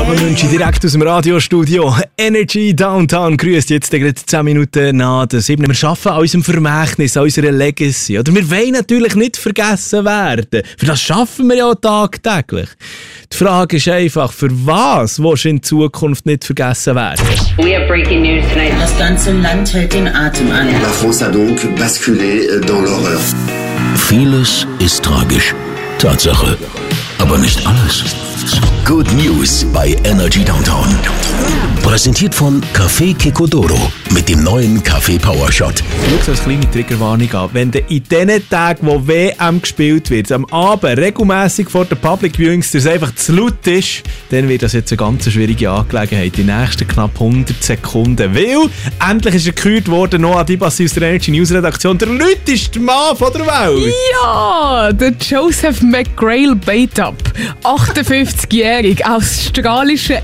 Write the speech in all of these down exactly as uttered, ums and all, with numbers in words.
München direkt aus dem Radiostudio Energy Downtown. Grüßt jetzt gerade zehn Minuten nach der sieben. Wir arbeiten an unserem Vermächtnis, an unserer Legacy. Oder wir wollen natürlich nicht vergessen werden. Für das schaffen wir ja tagtäglich. Die Frage ist einfach, für was willst du in Zukunft nicht vergessen werden? We have breaking news tonight. Das ganze Land hält den Atem an. La France a donc basculé dans l'horreur. Vieles ist tragisch. Tatsache. Aber nicht alles. Good News bei Energy Downtown. Präsentiert von Café Kekodoro mit dem neuen Kaffee Power Shot. Schau es als kleine Triggerwarnung an. Wenn du in den Tagen, wo W M gespielt wird, am Abend regelmässig vor den Public Viewings das einfach zu laut ist, dann wird das jetzt eine ganz schwierige Angelegenheit. Die nächsten knapp hundert Sekunden. Weil endlich ist er gekürt worden, Noah Dibassi aus der Energy News Redaktion, der lauteste Mann von der Welt. Ja, der Joseph McGrail Beit-Up, achtundfünfzigjährig, australischer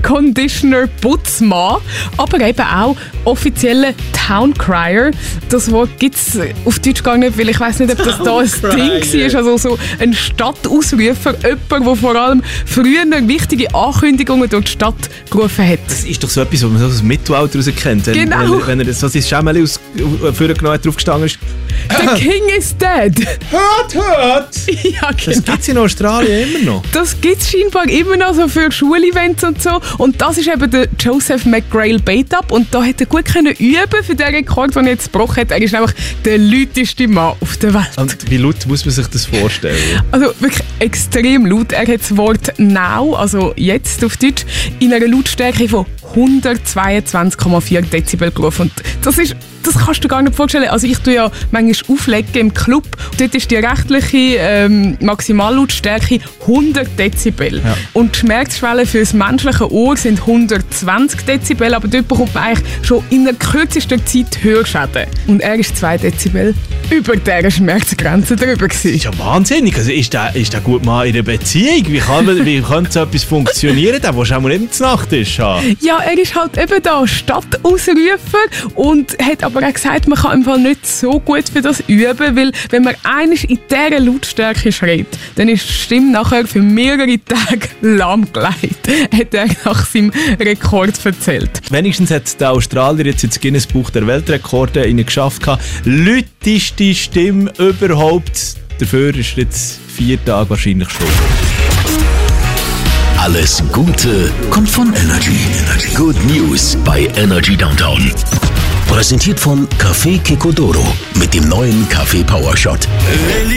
Air-Conditioner-Putzmann, aber eben auch offizieller Town-Crier. Das Wort gibt es auf Deutsch gar nicht, weil ich weiss nicht, ob das da ein Ding war. Also so ein Stadtausrufer, jemand, der vor allem früher wichtige Ankündigungen durch die Stadt gerufen hat. Das ist doch so etwas, was man so aus dem Mittelalter raus kennt. Wenn, Genau. Wenn, wenn er so sein Schemmeli aus vorgenommen hat, draufgestanden ist. The King is dead! Hört, hört! Ja, Das genau. gibt es in Australien immer noch. Das gibt es scheinbar immer noch so für Schulevents und so. Und das ist eben der Joseph McGrail Beit-Up. Und da hätte er gut können üben für den Rekord, den er jetzt gebrochen hat. Er ist nämlich der lauteste Mann auf der Welt. Und wie laut muss man sich das vorstellen? Also wirklich extrem laut. Er hat das Wort «now», also jetzt auf Deutsch, in einer Lautstärke von hundertzweiundzwanzig Komma vier Dezibel gerufen. Und das ist, das kannst du gar nicht vorstellen. Also ich tue ja manchmal auflegen im Club. Dort ist die rechtliche ähm, Maximallautstärke hundert Dezibel. Ja. Und die Schmerzschwelle für das menschliche Ohr sind hundertzwanzig Dezibel, aber dort bekommt man eigentlich schon in der kürzesten Zeit Hörschäden. Und er ist zwei Dezibel über dieser Schmerzgrenze drüber Das gewesen. ist ja wahnsinnig. Also ist der, ist der gut mal in einer Beziehung? Wie kann, man, wie kann so etwas funktionieren? Der willst du auch mal nicht zur Nacht haben. Ja, er ist halt eben da Stadtausrufer und hat aber auch gesagt, man kann im Fall nicht so gut für das üben, weil wenn man einmal in dieser Lautstärke schreit, dann ist die Stimme nachher für mehrere Tage lahmgelegt, hat er nach seinem Rekord erzählt. Wenigstens hat der Australier jetzt ins Guinness Buch der Weltrekorde geschafft, lauteste Stimme überhaupt. Dafür ist jetzt vier Tage wahrscheinlich schon. Alles Gute kommt von Energy. Good News bei Energy Downtown. Präsentiert von Café Kekodoro mit dem neuen Kaffee Power Shot.